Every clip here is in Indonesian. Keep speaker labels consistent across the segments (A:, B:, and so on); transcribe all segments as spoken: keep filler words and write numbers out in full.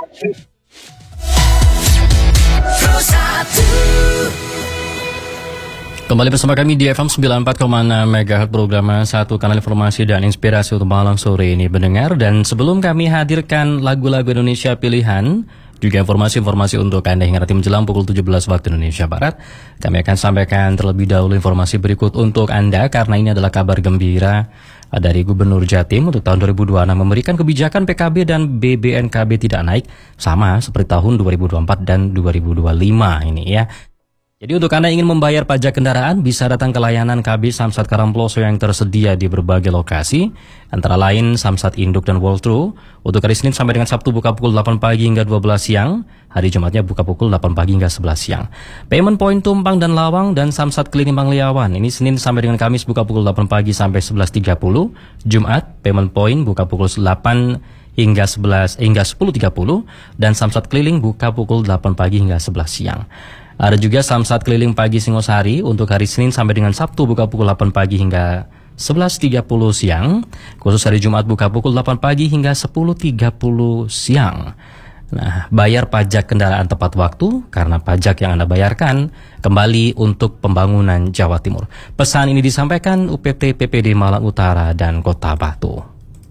A: Kembali bersama kami di F M sembilan puluh empat koma enam MHz, program satu kanal informasi dan inspirasi untuk malam sore ini pendengar. Dan sebelum kami hadirkan lagu-lagu Indonesia pilihan, juga informasi-informasi untuk Anda hingga nanti menjelang pukul tujuh belas waktu Indonesia Barat, kami akan sampaikan terlebih dahulu informasi berikut untuk Anda, karena ini adalah kabar gembira dari Gubernur Jatim untuk tahun dua ribu dua puluh enam, memberikan kebijakan P K B dan B B N K B tidak naik, sama seperti tahun dua ribu dua puluh empat dan dua ribu dua puluh lima ini ya. Jadi untuk Anda yang ingin membayar pajak kendaraan, bisa datang ke layanan K B Samsat Karangploso yang tersedia di berbagai lokasi, antara lain Samsat Induk dan Waltru. Untuk hari Senin sampai dengan Sabtu buka pukul delapan pagi hingga dua belas siang, hari Jumatnya buka pukul delapan pagi hingga sebelas siang. Payment Point Tumpang dan Lawang dan Samsat Keliling Pangliawan, ini Senin sampai dengan Kamis buka pukul delapan pagi sampai sebelas tiga puluh. Jumat Payment Point buka pukul delapan hingga sebelas hingga sepuluh tiga puluh, dan Samsat Keliling buka pukul delapan pagi hingga sebelas siang. Ada juga Samsat Keliling Pagi Singosari untuk hari Senin sampai dengan Sabtu buka pukul delapan pagi hingga sebelas tiga puluh siang. Khusus hari Jumat buka pukul delapan pagi hingga sepuluh tiga puluh siang. Nah, bayar pajak kendaraan tepat waktu, karena pajak yang Anda bayarkan kembali untuk pembangunan Jawa Timur. Pesan ini disampaikan U P T P P D Malang Utara dan Kota Batu.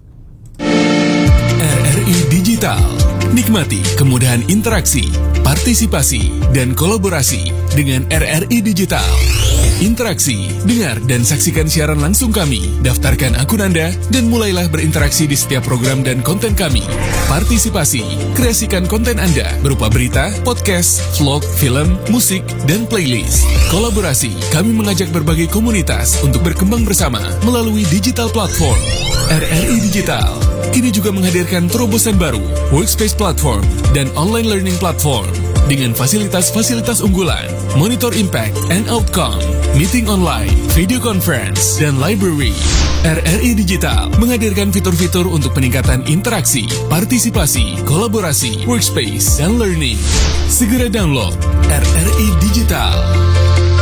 B: R R I Digital. Nikmati kemudahan interaksi, partisipasi, dan kolaborasi dengan R R I Digital. Interaksi, dengar dan saksikan siaran langsung kami, daftarkan akun Anda, dan mulailah berinteraksi di setiap program dan konten kami. Partisipasi, kreasikan konten Anda berupa berita, podcast, vlog, film, musik, dan playlist. Kolaborasi, kami mengajak berbagai komunitas untuk berkembang bersama melalui digital platform. R R I Digital kini juga menghadirkan terobosan baru, Workspace Platform dan Online Learning Platform dengan fasilitas-fasilitas unggulan, Monitor Impact and Outcome, Meeting Online, Video Conference, dan Library. R R I Digital menghadirkan fitur-fitur untuk peningkatan interaksi, partisipasi, kolaborasi, workspace, dan learning. Segera download R R I Digital.